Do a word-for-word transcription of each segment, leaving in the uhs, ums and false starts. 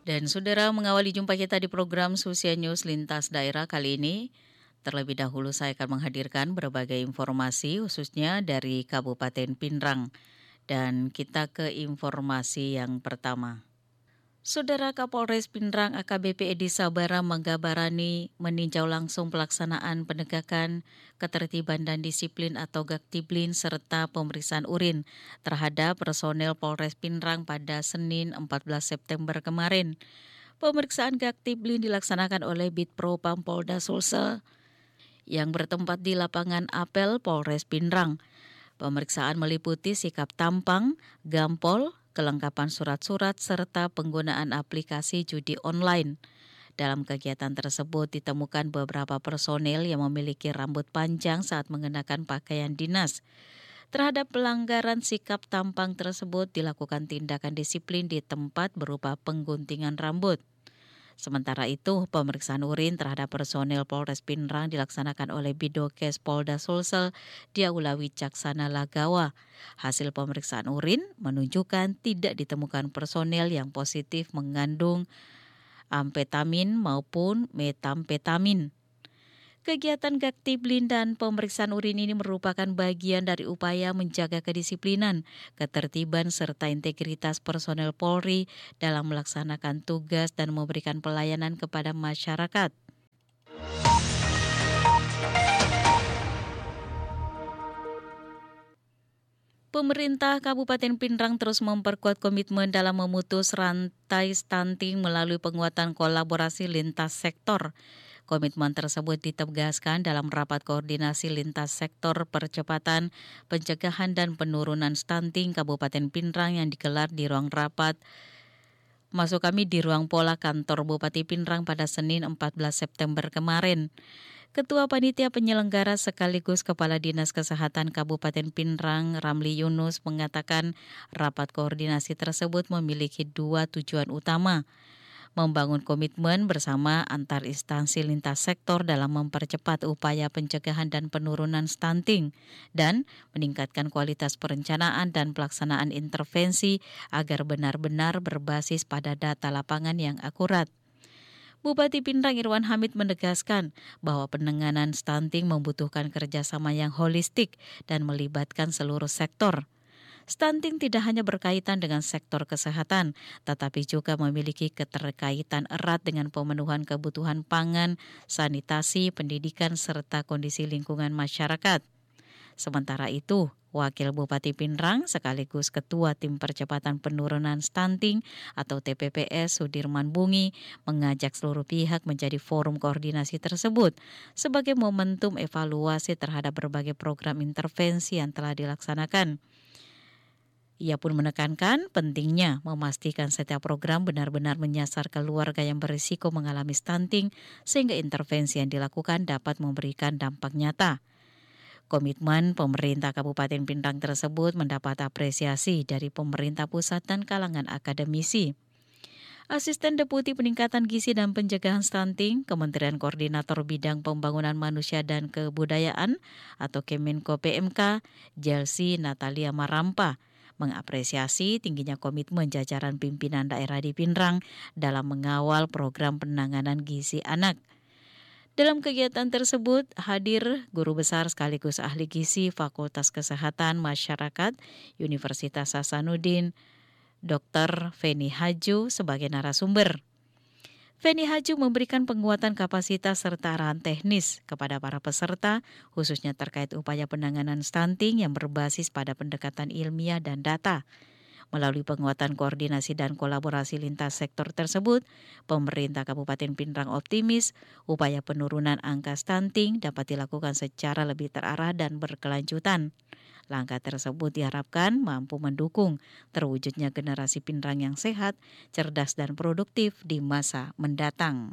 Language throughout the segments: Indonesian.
Dan saudara mengawali jumpa kita di program Susia News Lintas Daerah kali ini. Terlebih dahulu saya akan menghadirkan berbagai informasi khususnya dari Kabupaten Pinrang. Dan kita ke informasi yang pertama. Saudara Kapolres Pinrang A K B P Edi Sabara Manggabarani meninjau langsung pelaksanaan penegakan ketertiban dan disiplin atau Gaktiblin serta pemeriksaan urin terhadap personel Polres Pinrang pada Senin empat belas September kemarin. Pemeriksaan Gaktiblin dilaksanakan oleh Bitpro Pampolda Sulsel yang bertempat di lapangan apel Polres Pinrang. Pemeriksaan meliputi sikap tampang, gampol, kelengkapan surat-surat, serta penggunaan aplikasi judi online. Dalam kegiatan tersebut ditemukan beberapa personel yang memiliki rambut panjang saat mengenakan pakaian dinas. Terhadap pelanggaran sikap tampang tersebut dilakukan tindakan disiplin di tempat berupa pengguntingan rambut. Sementara itu, pemeriksaan urin terhadap personel Polres Pinrang dilaksanakan oleh Bidokes Polda Sulsel di Aula Wicaksana Lagawa. Hasil pemeriksaan urin menunjukkan tidak ditemukan personel yang positif mengandung amfetamin maupun metamfetamin. Kegiatan Gaktiblin dan pemeriksaan urin ini merupakan bagian dari upaya menjaga kedisiplinan, ketertiban serta integritas personel Polri dalam melaksanakan tugas dan memberikan pelayanan kepada masyarakat. Pemerintah Kabupaten Pinrang terus memperkuat komitmen dalam memutus rantai stunting melalui penguatan kolaborasi lintas sektor. Komitmen tersebut ditegaskan dalam rapat koordinasi lintas sektor percepatan pencegahan dan penurunan stunting Kabupaten Pinrang yang digelar di ruang rapat Masuk kami di ruang pola kantor Bupati Pinrang pada Senin empat belas September kemarin. Ketua Panitia Penyelenggara sekaligus Kepala Dinas Kesehatan Kabupaten Pinrang, Ramli Yunus, mengatakan rapat koordinasi tersebut memiliki dua tujuan utama. Membangun komitmen bersama antar instansi lintas sektor dalam mempercepat upaya pencegahan dan penurunan stunting dan meningkatkan kualitas perencanaan dan pelaksanaan intervensi agar benar-benar berbasis pada data lapangan yang akurat. Bupati Pinrang Irwan Hamid menegaskan bahwa penanganan stunting membutuhkan kerjasama yang holistik dan melibatkan seluruh sektor. Stunting tidak hanya berkaitan dengan sektor kesehatan, tetapi juga memiliki keterkaitan erat dengan pemenuhan kebutuhan pangan, sanitasi, pendidikan, serta kondisi lingkungan masyarakat. Sementara itu, Wakil Bupati Pinrang sekaligus Ketua Tim Percepatan Penurunan Stunting atau T P P S Sudirman Bungi mengajak seluruh pihak menjadi forum koordinasi tersebut sebagai momentum evaluasi terhadap berbagai program intervensi yang telah dilaksanakan. Ia pun menekankan pentingnya memastikan setiap program benar-benar menyasar keluarga yang berisiko mengalami stunting sehingga intervensi yang dilakukan dapat memberikan dampak nyata. Komitmen pemerintah Kabupaten Pinrang tersebut mendapat apresiasi dari pemerintah pusat dan kalangan akademisi. Asisten Deputi Peningkatan Gizi dan Pencegahan Stunting, Kementerian Koordinator Bidang Pembangunan Manusia dan Kebudayaan atau Kemenko P M K, Jelsi Natalia Marampa, mengapresiasi tingginya komitmen jajaran pimpinan daerah di Pinrang dalam mengawal program penanganan gizi anak. Dalam kegiatan tersebut hadir guru besar sekaligus ahli gizi Fakultas Kesehatan Masyarakat Universitas Hasanuddin, Doktor Feni Haju sebagai narasumber. Feni Haju memberikan penguatan kapasitas serta arahan teknis kepada para peserta, khususnya terkait upaya penanganan stunting yang berbasis pada pendekatan ilmiah dan data. Melalui penguatan koordinasi dan kolaborasi lintas sektor tersebut, pemerintah Kabupaten Pinrang optimis upaya penurunan angka stunting dapat dilakukan secara lebih terarah dan berkelanjutan. Langkah tersebut diharapkan mampu mendukung terwujudnya generasi Pinrang yang sehat, cerdas dan produktif di masa mendatang.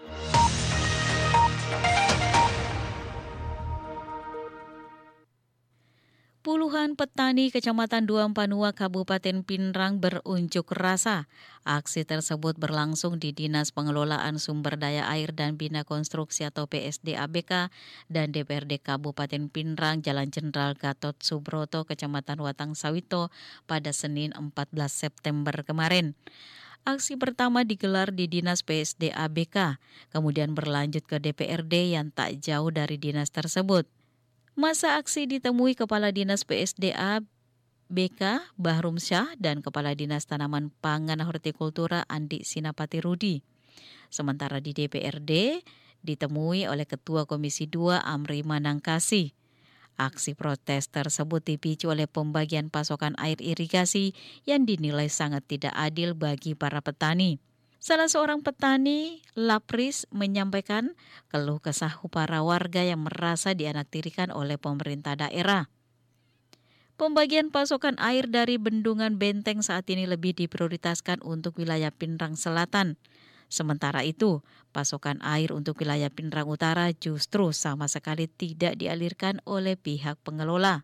Puluhan petani Kecamatan Dua Panua Kabupaten Pinrang berunjuk rasa. Aksi tersebut berlangsung di Dinas Pengelolaan Sumber Daya Air dan Bina Konstruksi atau P S D A B K dan D P R D Kabupaten Pinrang, Jalan Jenderal Gatot Subroto, Kecamatan Watang Sawito pada Senin empat belas September kemarin. Aksi pertama digelar di Dinas P S D A B K, kemudian berlanjut ke D P R D yang tak jauh dari dinas tersebut. Masa aksi ditemui Kepala Dinas P S D A B K Bahrum Syah dan Kepala Dinas Tanaman Pangan Hortikultura Andi Sinapati Rudi. Sementara di D P R D ditemui oleh Ketua Komisi dua Amri Manangkasi. Aksi protes tersebut dipicu oleh pembagian pasokan air irigasi yang dinilai sangat tidak adil bagi para petani. Salah seorang petani, Lapris, menyampaikan keluh kesah para warga yang merasa dianaktirikan oleh pemerintah daerah. Pembagian pasokan air dari Bendungan Benteng saat ini lebih diprioritaskan untuk wilayah Pinrang Selatan. Sementara itu, pasokan air untuk wilayah Pinrang Utara justru sama sekali tidak dialirkan oleh pihak pengelola.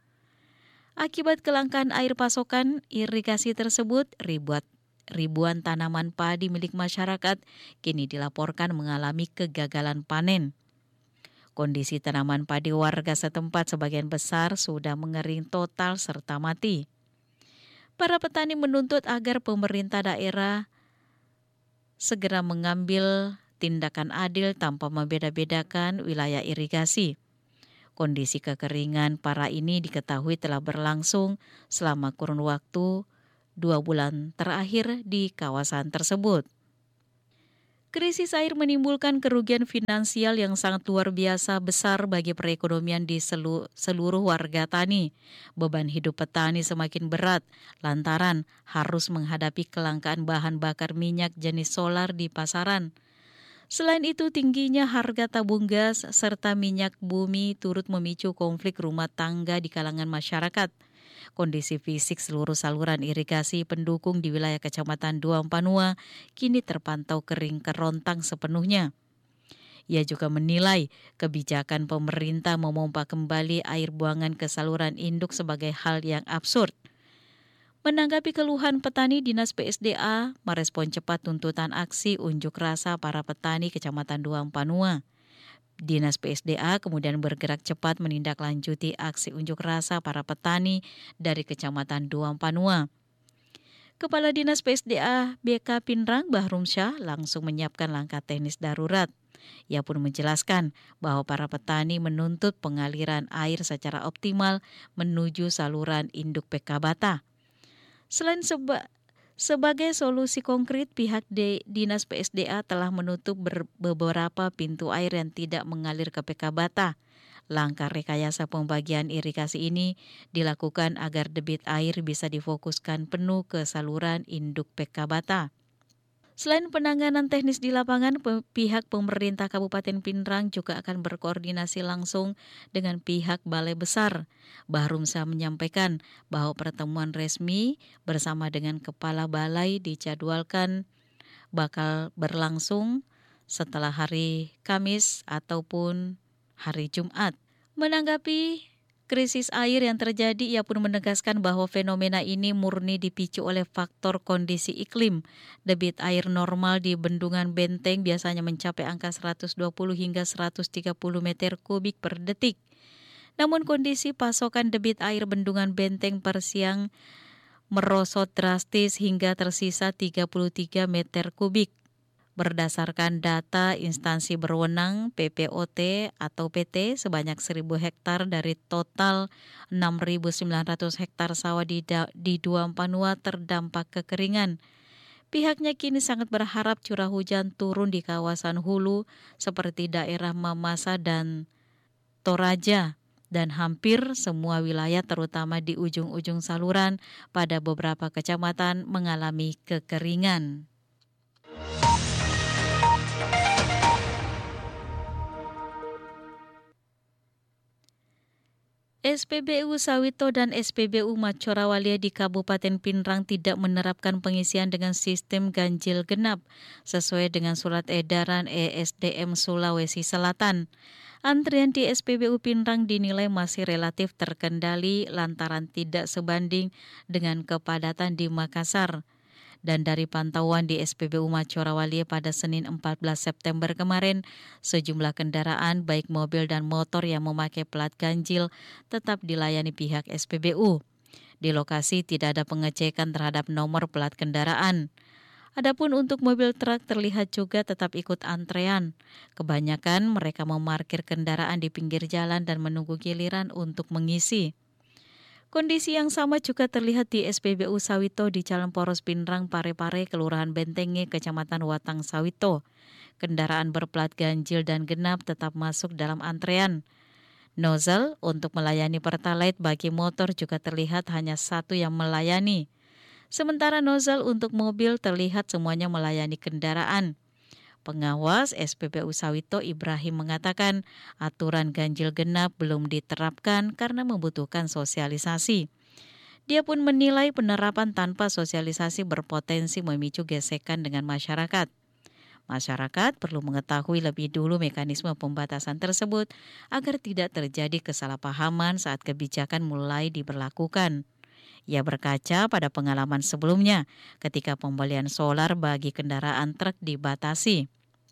Akibat kelangkaan air pasokan irigasi tersebut, ribuan, ribuan tanaman padi milik masyarakat kini dilaporkan mengalami kegagalan panen. Kondisi tanaman padi warga setempat sebagian besar sudah mengering total serta mati. Para petani menuntut agar pemerintah daerah segera mengambil tindakan adil tanpa membeda-bedakan wilayah irigasi. Kondisi kekeringan parah ini diketahui telah berlangsung selama kurun waktu dua bulan terakhir di kawasan tersebut. Krisis air menimbulkan kerugian finansial yang sangat luar biasa besar bagi perekonomian di selu- seluruh warga tani. Beban hidup petani semakin berat lantaran harus menghadapi kelangkaan bahan bakar minyak jenis solar di pasaran. Selain itu, tingginya harga tabung gas serta minyak bumi turut memicu konflik rumah tangga di kalangan masyarakat. Kondisi fisik seluruh saluran irigasi pendukung di wilayah Kecamatan Duampanua kini terpantau kering kerontang sepenuhnya. Ia juga menilai kebijakan pemerintah memompa kembali air buangan ke saluran induk sebagai hal yang absurd. Menanggapi keluhan petani, Dinas P S D A merespon cepat tuntutan aksi unjuk rasa para petani Kecamatan Duampanua. Dinas P S D A kemudian bergerak cepat menindaklanjuti aksi unjuk rasa para petani dari Kecamatan Duampanua. Kepala Dinas P S D A B K Pinrang Bahrum Syah langsung menyiapkan langkah teknis darurat. Ia pun menjelaskan bahwa para petani menuntut pengaliran air secara optimal menuju saluran induk P K Bata. Selain seba Sebagai solusi konkret, pihak D, Dinas P S D A telah menutup ber, beberapa pintu air yang tidak mengalir ke P K Bata. Langkah rekayasa pembagian irigasi ini dilakukan agar debit air bisa difokuskan penuh ke saluran induk P K Bata. Selain penanganan teknis di lapangan, pihak pemerintah Kabupaten Pinrang juga akan berkoordinasi langsung dengan pihak Balai Besar. Bahrum Syah menyampaikan bahwa pertemuan resmi bersama dengan Kepala Balai dijadwalkan bakal berlangsung setelah hari Kamis ataupun hari Jumat. Menanggapi krisis air yang terjadi, ia pun menegaskan bahwa fenomena ini murni dipicu oleh faktor kondisi iklim. Debit air normal di Bendungan Benteng biasanya mencapai angka seratus dua puluh hingga seratus tiga puluh meter kubik per detik. Namun kondisi pasokan debit air Bendungan Benteng per siang merosot drastis hingga tersisa tiga puluh tiga meter kubik. Berdasarkan data instansi berwenang P P O T atau P T, sebanyak seribu hektar dari total enam ribu sembilan ratus hektar sawah di, da- di Duampanua terdampak kekeringan. Pihaknya kini sangat berharap curah hujan turun di kawasan hulu seperti daerah Mamasa dan Toraja dan hampir semua wilayah terutama di ujung-ujung saluran pada beberapa kecamatan mengalami kekeringan. S P B U Sawito dan S P B U Macorawalia di Kabupaten Pinrang tidak menerapkan pengisian dengan sistem ganjil genap sesuai dengan surat edaran E S D M Sulawesi Selatan. Antrian di S P B U Pinrang dinilai masih relatif terkendali lantaran tidak sebanding dengan kepadatan di Makassar. Dan dari pantauan di S P B U Macorawalia pada Senin empat belas September kemarin, sejumlah kendaraan baik mobil dan motor yang memakai plat ganjil tetap dilayani pihak S P B U. Di lokasi tidak ada pengecekan terhadap nomor plat kendaraan. Adapun untuk mobil truk terlihat juga tetap ikut antrean. Kebanyakan mereka memarkir kendaraan di pinggir jalan dan menunggu giliran untuk mengisi. Kondisi yang sama juga terlihat di S P B U Sawito di Jalan Poros Pinrang Parepare, Kelurahan Bentengi, Kecamatan Watang Sawito. Kendaraan berplat ganjil dan genap tetap masuk dalam antrean. Nozzle untuk melayani Pertalite bagi motor juga terlihat hanya satu yang melayani. Sementara nozzle untuk mobil terlihat semuanya melayani kendaraan. Pengawas S P B U Sawito Ibrahim mengatakan aturan ganjil genap belum diterapkan karena membutuhkan sosialisasi. Dia pun menilai penerapan tanpa sosialisasi berpotensi memicu gesekan dengan masyarakat. Masyarakat perlu mengetahui lebih dulu mekanisme pembatasan tersebut agar tidak terjadi kesalahpahaman saat kebijakan mulai diberlakukan. Ia berkaca pada pengalaman sebelumnya ketika pembelian solar bagi kendaraan truk dibatasi.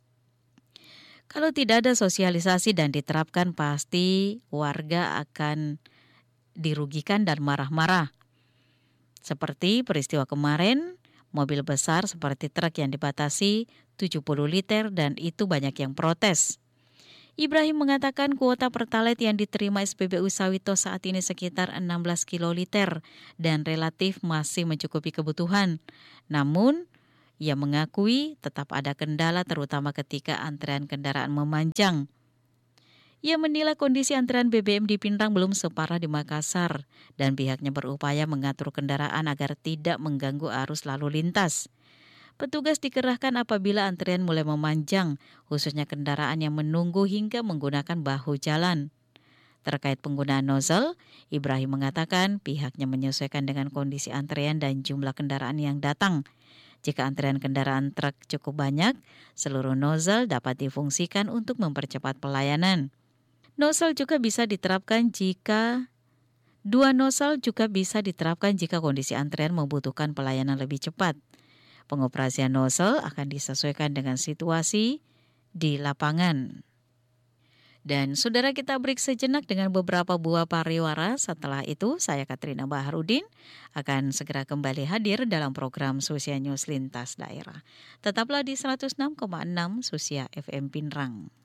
Kalau tidak ada sosialisasi dan diterapkan, pasti warga akan dirugikan dan marah-marah. Seperti peristiwa kemarin, mobil besar seperti truk yang dibatasi tujuh puluh liter dan itu banyak yang protes. Ibrahim mengatakan kuota Pertalite yang diterima S P B U Sawito saat ini sekitar enam belas kiloliter dan relatif masih mencukupi kebutuhan. Namun, ia mengakui tetap ada kendala terutama ketika antrean kendaraan memanjang. Ia menilai kondisi antrean B B M di Pinrang belum separah di Makassar dan pihaknya berupaya mengatur kendaraan agar tidak mengganggu arus lalu lintas. Petugas dikerahkan apabila antrean mulai memanjang, khususnya kendaraan yang menunggu hingga menggunakan bahu jalan. Terkait penggunaan nozzle, Ibrahim mengatakan pihaknya menyesuaikan dengan kondisi antrean dan jumlah kendaraan yang datang. Jika antrean kendaraan truk cukup banyak, seluruh nozzle dapat difungsikan untuk mempercepat pelayanan. Nozzle juga bisa diterapkan jika dua nozzle juga bisa diterapkan jika kondisi antrean membutuhkan pelayanan lebih cepat. Pengoperasian nozzle akan disesuaikan dengan situasi di lapangan. Dan saudara, kita break sejenak dengan beberapa buah pariwara. Setelah itu, saya Katrina Baharudin akan segera kembali hadir dalam program Susia News Lintas Daerah. Tetaplah di seratus enam koma enam Susia F M Pinrang.